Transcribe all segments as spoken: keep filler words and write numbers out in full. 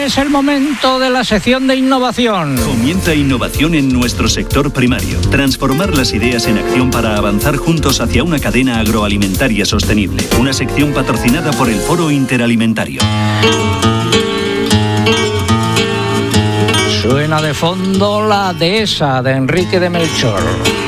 Es el momento de la sección de innovación. Comienza innovación en nuestro sector primario. Transformar las ideas en acción para avanzar juntos hacia una cadena agroalimentaria sostenible. Una sección patrocinada por el Foro Interalimentario. Suena de fondo la dehesa de Enrique de Melchor.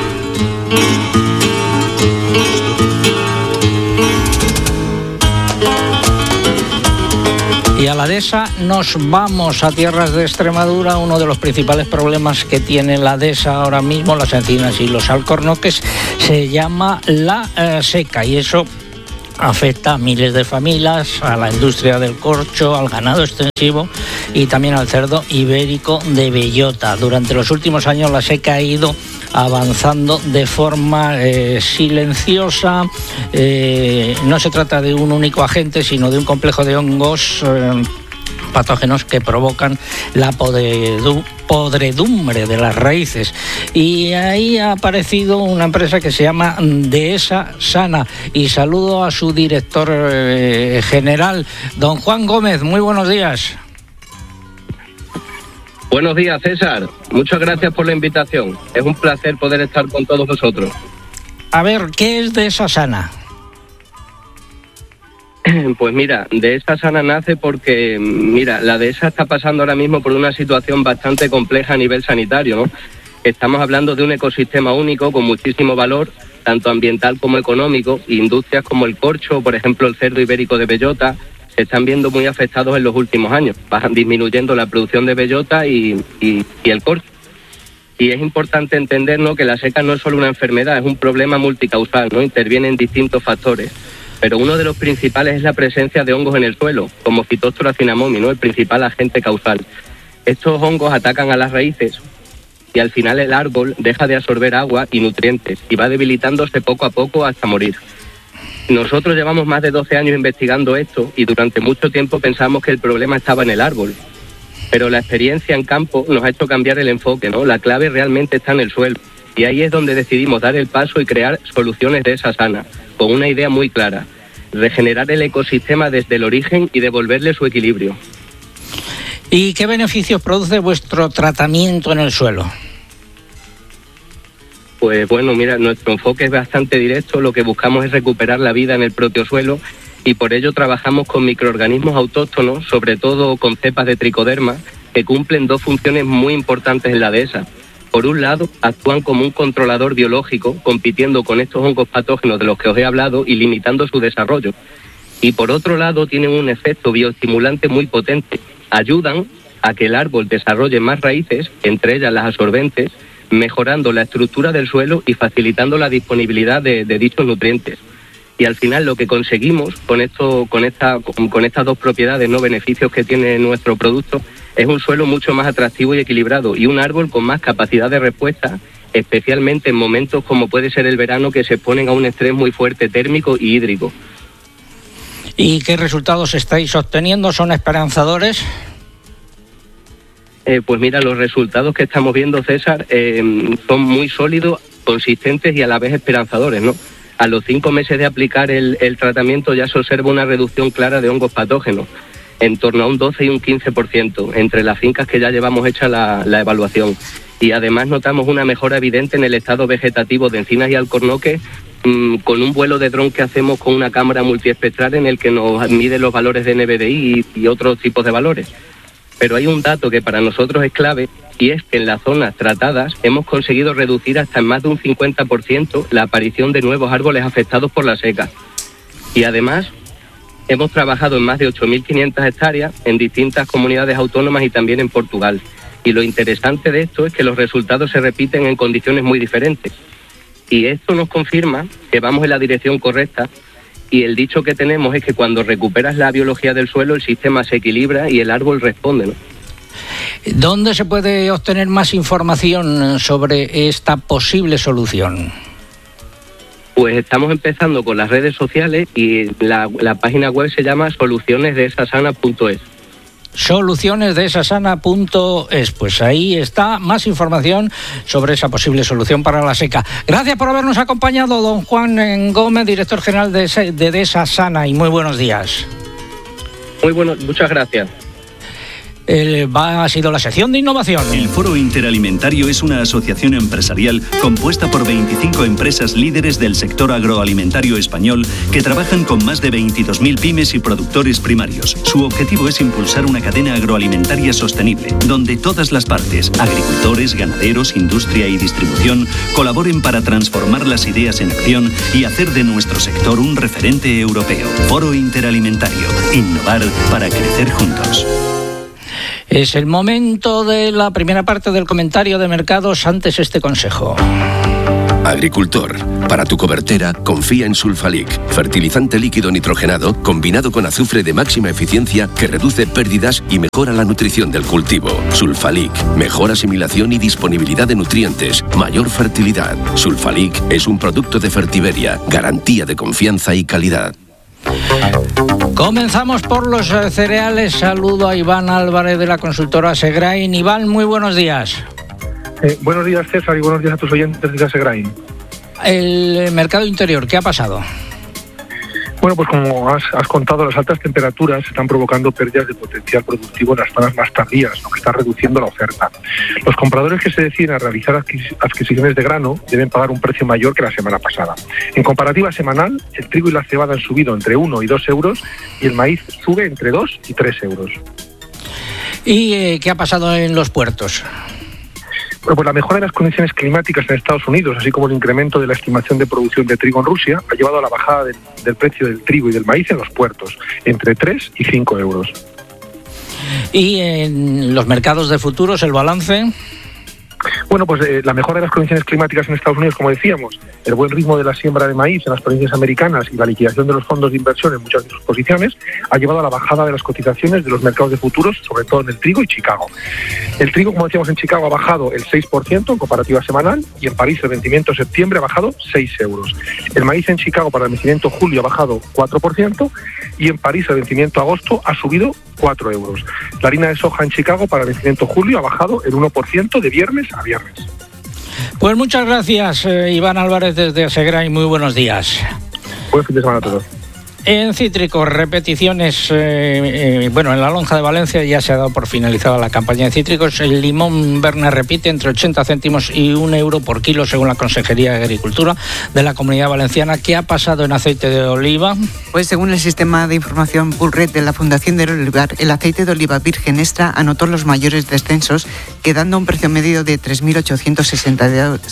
Y a la dehesa nos vamos a tierras de Extremadura. Uno de los principales problemas que tiene la dehesa ahora mismo, las encinas y los alcornoques, se llama la eh, seca, y eso afecta a miles de familias, a la industria del corcho, al ganado extensivo y también al cerdo ibérico de bellota. Durante los últimos años la seca ha ido avanzando de forma eh, silenciosa. Eh, no se trata de un único agente, sino de un complejo de hongos eh, patógenos que provocan la podredu- podredumbre de las raíces. Y ahí ha aparecido una empresa que se llama Dehesa Sana. Y saludo a su director eh, general, don Juan Gómez. Muy buenos días. Buenos días, César. Muchas gracias por la invitación. Es un placer poder estar con todos vosotros. A ver, ¿qué es Dehesa Sana? Pues mira, Dehesa Sana nace porque, mira, la dehesa está pasando ahora mismo por una situación bastante compleja a nivel sanitario, ¿no? Estamos hablando de un ecosistema único con muchísimo valor, tanto ambiental como económico. Industrias como el corcho, por ejemplo, el cerdo ibérico de bellota, se están viendo muy afectados en los últimos años. Van disminuyendo la producción de bellota y, y, y el corcho. Y es importante entender, ¿no?, que la seca no es solo una enfermedad, es un problema multicausal, ¿no? Intervienen distintos factores. Pero uno de los principales es la presencia de hongos en el suelo, como Phytophthora cinnamomi, ¿no?, el principal agente causal. Estos hongos atacan a las raíces y al final el árbol deja de absorber agua y nutrientes y va debilitándose poco a poco hasta morir. Nosotros llevamos más de doce años investigando esto y durante mucho tiempo pensamos que el problema estaba en el árbol. Pero la experiencia en campo nos ha hecho cambiar el enfoque, ¿no? La clave realmente está en el suelo. Y ahí es donde decidimos dar el paso y crear soluciones de esa sana, con una idea muy clara: regenerar el ecosistema desde el origen y devolverle su equilibrio. ¿Y qué beneficios produce vuestro tratamiento en el suelo? Pues bueno, mira, nuestro enfoque es bastante directo. Lo que buscamos es recuperar la vida en el propio suelo y por ello trabajamos con microorganismos autóctonos, sobre todo con cepas de tricoderma, que cumplen dos funciones muy importantes en la dehesa. Por un lado, actúan como un controlador biológico, compitiendo con estos hongos patógenos de los que os he hablado y limitando su desarrollo. Y por otro lado, tienen un efecto bioestimulante muy potente. Ayudan a que el árbol desarrolle más raíces, entre ellas las absorbentes, mejorando la estructura del suelo y facilitando la disponibilidad de, de dichos nutrientes. Y al final lo que conseguimos con esto, con esta, con, con estas dos propiedades, no beneficios que tiene nuestro producto, es un suelo mucho más atractivo y equilibrado y un árbol con más capacidad de respuesta, especialmente en momentos como puede ser el verano, que se exponen a un estrés muy fuerte térmico y hídrico. ¿Y qué resultados estáis obteniendo? ¿Son esperanzadores? Eh, pues mira, los resultados que estamos viendo, César, eh, son muy sólidos, consistentes y a la vez esperanzadores, ¿no? A los cinco meses de aplicar el, el tratamiento ya se observa una reducción clara de hongos patógenos, en torno a un doce y un quince por ciento, entre las fincas que ya llevamos hecha la, la evaluación. Y además notamos una mejora evidente en el estado vegetativo de encinas y alcornoques, mmm, con un vuelo de dron que hacemos con una cámara multiespectral en el que nos mide los valores de N B D I y, y otros tipos de valores. Pero hay un dato que para nosotros es clave, y es que en las zonas tratadas hemos conseguido reducir hasta en más de un cincuenta por ciento la aparición de nuevos árboles afectados por la seca. Y además hemos trabajado en más de ocho mil quinientas hectáreas en distintas comunidades autónomas y también en Portugal. Y lo interesante de esto es que los resultados se repiten en condiciones muy diferentes. Y esto nos confirma que vamos en la dirección correcta. Y el dicho que tenemos es que cuando recuperas la biología del suelo, el sistema se equilibra y el árbol responde, ¿no? ¿Dónde se puede obtener más información sobre esta posible solución? Pues estamos empezando con las redes sociales y la, la página web se llama soluciones dehesa sana punto es. soluciones dehesa sana punto es. Pues ahí está más información sobre esa posible solución para la seca. Gracias por habernos acompañado, don Juan Gómez, director general de, de Dehesa Sana, y muy buenos días. Muy bueno, muchas gracias. eh, va, ha sido la sección de innovación. El Foro Interalimentario es una asociación empresarial compuesta por veinticinco empresas líderes del sector agroalimentario español que trabajan con más de veintidós mil pymes y productores primarios. Su objetivo es impulsar una cadena agroalimentaria sostenible, donde todas las partes, agricultores, ganaderos, industria y distribución, colaboren para transformar las ideas en acción y hacer de nuestro sector un referente europeo. Foro Interalimentario. Innovar para crecer juntos. Es el momento de la primera parte del comentario de mercados. Antes este consejo. Agricultor, para tu cobertera, confía en Sulfalic, fertilizante líquido nitrogenado combinado con azufre de máxima eficiencia que reduce pérdidas y mejora la nutrición del cultivo. Sulfalic, mejor asimilación y disponibilidad de nutrientes, mayor fertilidad. Sulfalic es un producto de Fertiberia, garantía de confianza y calidad. Comenzamos por los cereales. Saludo a Iván Álvarez de la consultora Segrain. Iván, muy buenos días. Eh, buenos días, César, y buenos días a tus oyentes de Segrain. El mercado interior, ¿qué ha pasado? Bueno, pues como has, has contado, las altas temperaturas están provocando pérdidas de potencial productivo en las zonas más tardías, lo que está reduciendo la oferta. Los compradores que se deciden a realizar adquis- adquisiciones de grano deben pagar un precio mayor que la semana pasada. En comparativa semanal, el trigo y la cebada han subido entre uno y dos euros y el maíz sube entre dos y tres euros. ¿Y eh, qué ha pasado en los puertos? Bueno, pues la mejora de las condiciones climáticas en Estados Unidos, así como el incremento de la estimación de producción de trigo en Rusia, ha llevado a la bajada del, del precio del trigo y del maíz en los puertos, entre tres y cinco euros. ¿Y en los mercados de futuros, el balance? Bueno, pues eh, la mejora de las condiciones climáticas en Estados Unidos, como decíamos, el buen ritmo de la siembra de maíz en las provincias americanas y la liquidación de los fondos de inversión en muchas de sus posiciones ha llevado a la bajada de las cotizaciones de los mercados de futuros, sobre todo en el trigo y Chicago. El trigo, como decíamos, en Chicago ha bajado el seis por ciento en comparativa semanal y en París el vencimiento de septiembre ha bajado seis euros. El maíz en Chicago para el vencimiento julio ha bajado cuatro por ciento y en París el vencimiento agosto ha subido cuatro euros. La harina de soja en Chicago para el vencimiento julio ha bajado el uno por ciento de viernes a viernes. Pues muchas gracias, eh, Iván Álvarez desde Segrain. Muy buenos días. Buen fin de semana a todos. En cítricos, repeticiones, eh, eh, bueno, en la lonja de Valencia ya se ha dado por finalizada la campaña de cítricos. El limón Berna repite entre ochenta céntimos y un euro por kilo, según la Consejería de Agricultura de la Comunidad Valenciana. ¿Qué ha pasado en aceite de oliva? Pues según el sistema de información Pulred de la Fundación del Olivar, el aceite de oliva virgen extra anotó los mayores descensos, quedando a un precio medio de tres mil ochocientos sesenta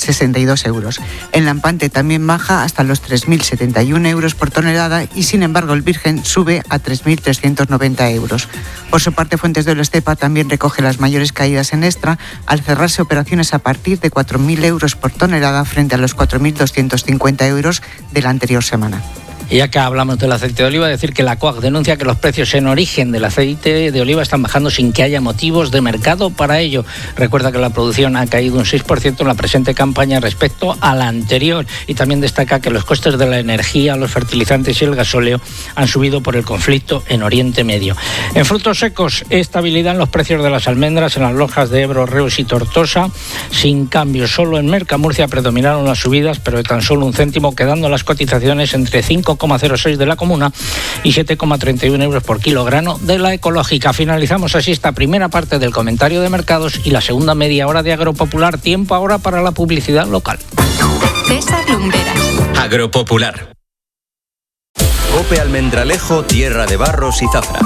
y dos euros. El lampante también baja hasta los tres mil setenta y uno euros por tonelada y sin Sin embargo, el virgen sube a tres mil trescientos noventa euros. Por su parte, Fuentes de Estepa también recoge las mayores caídas en extra, al cerrarse operaciones a partir de cuatro mil euros por tonelada frente a los cuatro mil doscientos cincuenta euros de la anterior semana. Y ya que hablamos del aceite de oliva, decir que la C O A C denuncia que los precios en origen del aceite de oliva están bajando sin que haya motivos de mercado para ello. Recuerda que la producción ha caído un seis por ciento en la presente campaña respecto a la anterior, y también destaca que los costes de la energía, los fertilizantes y el gasóleo han subido por el conflicto en Oriente Medio. En frutos secos, estabilidad en los precios de las almendras en las lonjas de Ebro, Reus y Tortosa, sin cambio. Solo en Mercamurcia predominaron las subidas, pero de tan solo un céntimo, quedando las cotizaciones entre cinco coma cero seis de la comuna y siete coma treinta y uno euros por kilogramo de la ecológica. Finalizamos así esta primera parte del comentario de mercados y la segunda media hora de Agropopular. Tiempo ahora para la publicidad local. César Lumberas. Agropopular. Cope Almendralejo, Tierra de Barros y Zafra.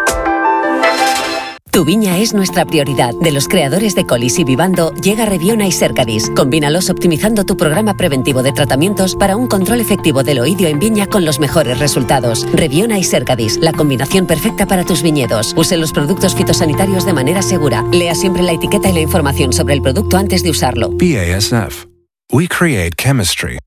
Tu viña es nuestra prioridad. De los creadores de Colis y Vivando llega Reviona y Cercadis. Combínalos optimizando tu programa preventivo de tratamientos para un control efectivo del oidio en viña con los mejores resultados. Reviona y Cercadis, la combinación perfecta para tus viñedos. Use los productos fitosanitarios de manera segura. Lea siempre la etiqueta y la información sobre el producto antes de usarlo. B A S F. We create chemistry.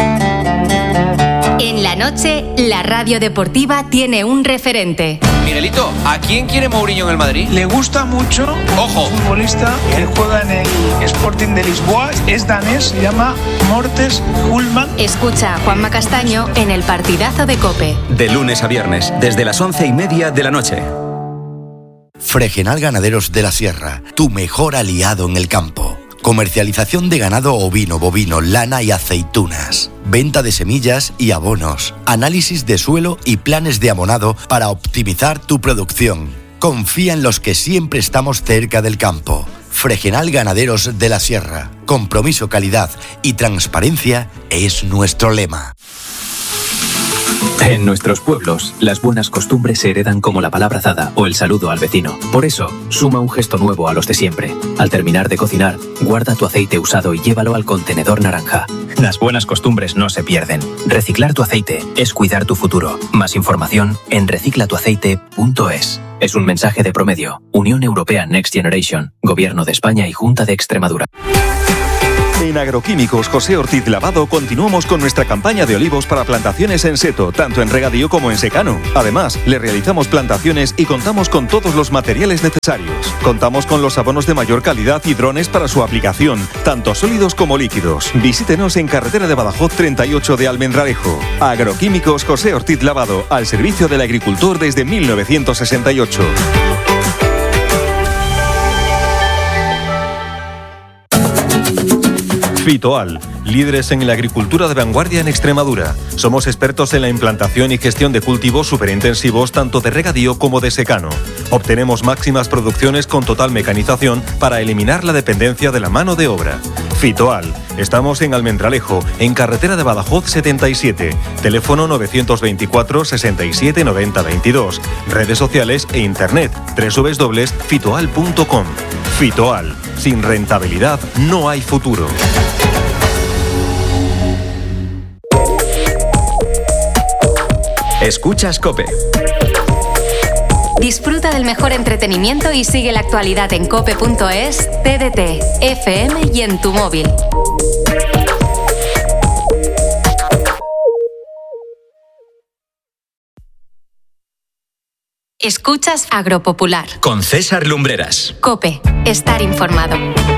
En la noche, la radio deportiva tiene un referente. Miguelito, ¿a quién quiere Mourinho en el Madrid? Le gusta mucho. Ojo. Un futbolista que juega en el Sporting de Lisboa, es danés, se llama Mortes Hulman. Escucha a Juanma Castaño en el partidazo de COPE. De lunes a viernes, desde las once y media de la noche. Fregenal Ganaderos de la Sierra, tu mejor aliado en el campo. Comercialización de ganado ovino, bovino, lana y aceitunas. Venta de semillas y abonos. Análisis de suelo y planes de abonado para optimizar tu producción. Confía en los que siempre estamos cerca del campo. Fregenal Ganaderos de la Sierra. Compromiso, calidad y transparencia es nuestro lema. En nuestros pueblos, las buenas costumbres se heredan como la palabra dada o el saludo al vecino. Por eso, suma un gesto nuevo a los de siempre. Al terminar de cocinar, guarda tu aceite usado y llévalo al contenedor naranja. Las buenas costumbres no se pierden. Reciclar tu aceite es cuidar tu futuro. Más información en recicla tu aceite punto es. Es un mensaje de Promedio, Unión Europea Next Generation, Gobierno de España y Junta de Extremadura. En Agroquímicos José Ortiz Lavado continuamos con nuestra campaña de olivos para plantaciones en seto, tanto en regadío como en secano. Además, le realizamos plantaciones y contamos con todos los materiales necesarios. Contamos con los abonos de mayor calidad y drones para su aplicación, tanto sólidos como líquidos. Visítenos en carretera de Badajoz treinta y ocho de Almendralejo. Agroquímicos José Ortiz Lavado, al servicio del agricultor desde mil novecientos sesenta y ocho. Fitoal, líderes en la agricultura de vanguardia en Extremadura. Somos expertos en la implantación y gestión de cultivos superintensivos tanto de regadío como de secano. Obtenemos máximas producciones con total mecanización para eliminar la dependencia de la mano de obra. Fitoal, estamos en Almendralejo, en carretera de Badajoz setenta y siete, teléfono novecientos veinticuatro, sesenta y siete, noventa, veintidós, redes sociales e internet doble u doble u doble u punto fitoal punto com. Fitoal, sin rentabilidad no hay futuro. Escuchas COPE. Disfruta del mejor entretenimiento y sigue la actualidad en cope punto es, T D T, F M y en tu móvil. Escuchas Agropopular. Con César Lumbreras. COPE, estar informado.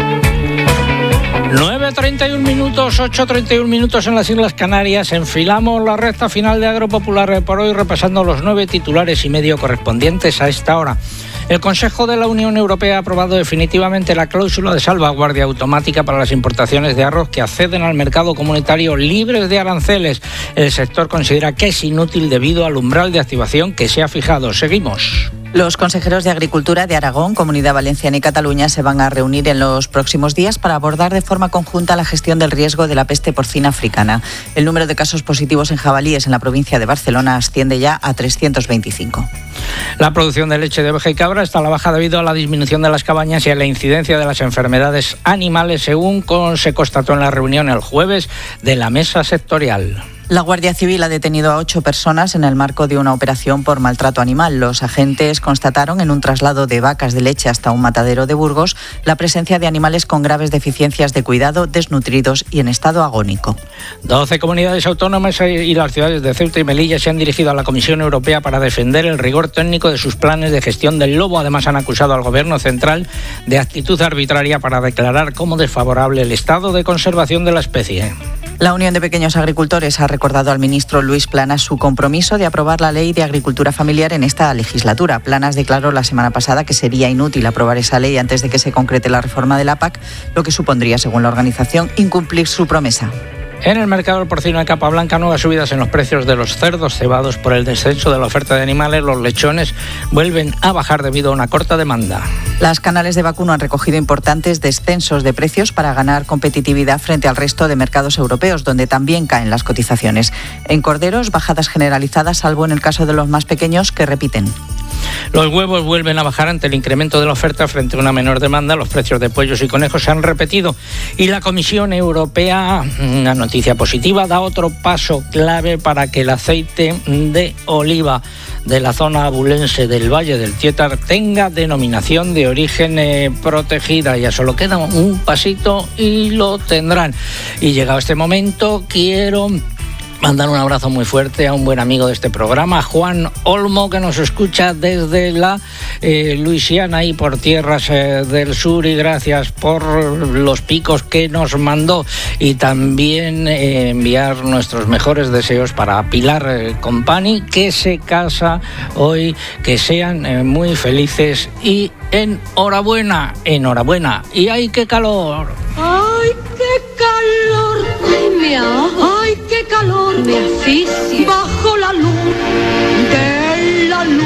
nueve treinta y un minutos, ocho treinta y un minutos en las Islas Canarias. Enfilamos la recta final de Agropopular por hoy, repasando los nueve titulares y medio correspondientes a esta hora. El Consejo de la Unión Europea ha aprobado definitivamente la cláusula de salvaguardia automática para las importaciones de arroz que acceden al mercado comunitario libres de aranceles. El sector considera que es inútil debido al umbral de activación que se ha fijado. Seguimos. Los consejeros de Agricultura de Aragón, Comunidad Valenciana y Cataluña se van a reunir en los próximos días para abordar de forma conjunta la gestión del riesgo de la peste porcina africana. El número de casos positivos en jabalíes en la provincia de Barcelona asciende ya a trescientos veinticinco. La producción de leche de oveja y cabra está a la baja debido a la disminución de las cabañas y a la incidencia de las enfermedades animales, según se constató en la reunión el jueves de la mesa sectorial. La Guardia Civil ha detenido a ocho personas en el marco de una operación por maltrato animal. Los agentes constataron en un traslado de vacas de leche hasta un matadero de Burgos la presencia de animales con graves deficiencias de cuidado, desnutridos y en estado agónico. doce comunidades autónomas y las ciudades de Ceuta y Melilla se han dirigido a la Comisión Europea para defender el rigor técnico de sus planes de gestión del lobo. Además, han acusado al Gobierno central de actitud arbitraria para declarar como desfavorable el estado de conservación de la especie. La Unión de Pequeños Agricultores ha recordado al ministro Luis Planas su compromiso de aprobar la Ley de Agricultura Familiar en esta legislatura. Planas declaró la semana pasada que sería inútil aprobar esa ley antes de que se concrete la reforma de la P A C, lo que supondría, según la organización, incumplir su promesa. En el mercado del porcino de capa blanca, nuevas subidas en los precios de los cerdos cebados por el descenso de la oferta de animales. Los lechones vuelven a bajar debido a una corta demanda. Las canales de vacuno han recogido importantes descensos de precios para ganar competitividad frente al resto de mercados europeos, donde también caen las cotizaciones. En corderos, bajadas generalizadas, salvo en el caso de los más pequeños, que repiten. Los huevos vuelven a bajar ante el incremento de la oferta frente a una menor demanda. Los precios de pollos y conejos se han repetido. Y la Comisión Europea, una noticia positiva, da otro paso clave para que el aceite de oliva de la zona abulense del Valle del Tietar tenga denominación de origen eh, protegida. Ya solo queda un pasito y lo tendrán. Y llegado este momento, quiero mandar un abrazo muy fuerte a un buen amigo de este programa, Juan Olmo, que nos escucha desde la eh, Luisiana y por tierras eh, del sur, y gracias por los picos que nos mandó. Y también eh, enviar nuestros mejores deseos para Pilar eh, Compani, que se casa hoy. Que sean eh, muy felices y enhorabuena, enhorabuena. Y ¡ay, qué calor! ¡Ay, qué calor! ¡Ay, me ¡Ay, qué calor! Me asfixia bajo la luz de la luna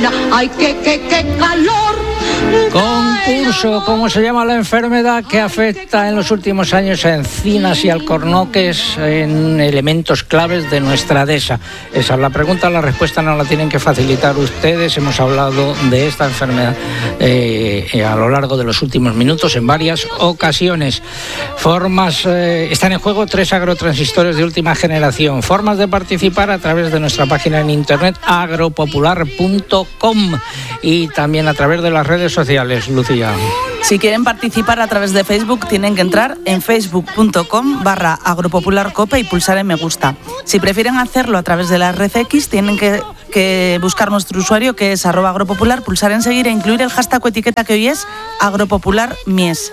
neblina, ay, qué, qué, qué calor. Concurso, ¿cómo se llama la enfermedad que afecta en los últimos años a encinas y alcornoques en elementos claves de nuestra dehesa? Esa es la pregunta, la respuesta no la tienen que facilitar ustedes. Hemos hablado de esta enfermedad eh, a lo largo de los últimos minutos en varias ocasiones. Formas, eh, están en juego tres agrotransistores de última generación. Formas de participar a través de nuestra página en internet agropopular punto com y también a través de las redes sociales, Lucía. Si quieren participar a través de Facebook, tienen que entrar en facebook punto com barra agropopularcope y pulsar en me gusta. Si prefieren hacerlo a través de la red X, tienen que, que buscar nuestro usuario, que es arroba agropopular, pulsar en seguir e incluir el hashtag o etiqueta que hoy es agropopularmies.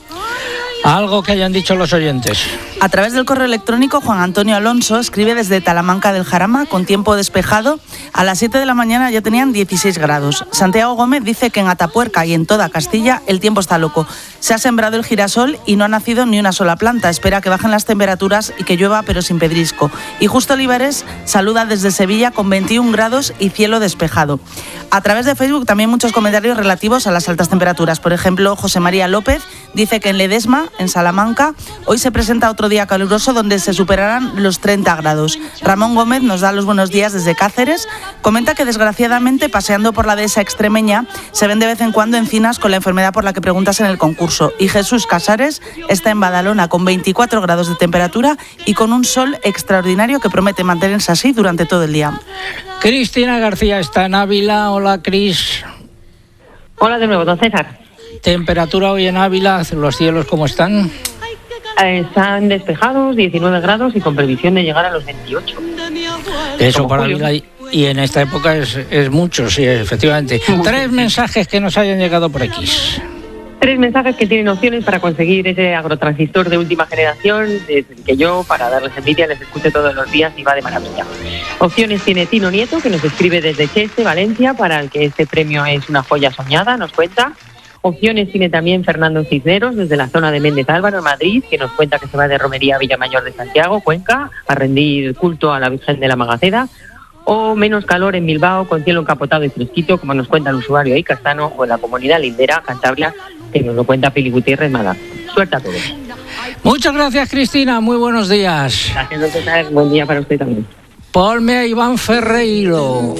Algo que hayan dicho los oyentes. A través del correo electrónico, Juan Antonio Alonso escribe desde Talamanca del Jarama, con tiempo despejado. A las siete de la mañana ya tenían dieciséis grados. Santiago Gómez dice que en Atapuerca y en toda Castilla el tiempo está loco. Se ha sembrado el girasol y no ha nacido ni una sola planta. Espera que bajen las temperaturas y que llueva, pero sin pedrisco. Y Justo Olivares saluda desde Sevilla con veintiún grados y cielo despejado. A través de Facebook también muchos comentarios relativos a las altas temperaturas. Por ejemplo, José María López dice que en Ledesma, en Salamanca, hoy se presenta otro día caluroso donde se superarán los treinta grados. Ramón Gómez nos da los buenos días desde Cáceres. Comenta que desgraciadamente, paseando por la dehesa extremeña, se ven de vez en cuando encinas con la enfermedad por la que preguntas en el concurso. Y Jesús Casares está en Badalona con veinticuatro grados de temperatura y con un sol extraordinario que promete mantenerse así durante todo el día. Cristina García está en Ávila. Hola, Cris. Hola de nuevo, don César. Temperatura hoy en Ávila, los cielos ¿cómo están? Están despejados, diecinueve grados y con previsión de llegar a los veintiocho. Eso para Ávila y, y en esta época es, es mucho, sí, efectivamente. Tres mensajes que nos hayan llegado por X. Tres mensajes que tienen opciones para conseguir ese agrotransistor de última generación, desde el que yo, para darles envidia, les escucho todos los días y va de maravilla. Opciones tiene Tino Nieto, que nos escribe desde Cheste, Valencia, para el que este premio es una joya soñada, nos cuenta. Opciones tiene también Fernando Cisneros, desde la zona de Méndez Álvaro, en Madrid, que nos cuenta que se va de romería a Villamayor de Santiago, Cuenca, a rendir culto a la Virgen de la Magaceda. O menos calor en Bilbao, con cielo encapotado y fresquito, como nos cuenta el usuario ahí, Castano, o en la comunidad lindera, Cantabria, que nos lo cuenta Pili Gutiérrez Mala. Suerte a todos. Muchas gracias, Cristina. Muy buenos días. Gracias, don César. Buen día para usted también. Ponme a Iván Ferreiro.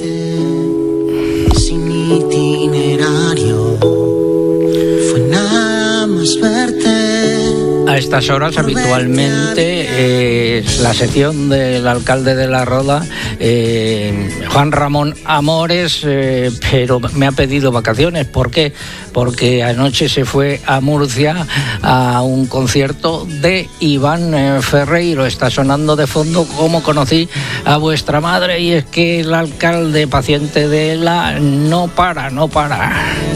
Sin itinerario, fue nada más verte. A estas horas habitualmente es eh, la sección del alcalde de La Roda, eh, Juan Ramón Amores, eh, pero me ha pedido vacaciones. ¿Por qué? Porque anoche se fue a Murcia a un concierto de Iván eh, Ferreiro. Está sonando de fondo Cómo conocí a vuestra madre, y es que el alcalde, paciente de ella, no para, no para.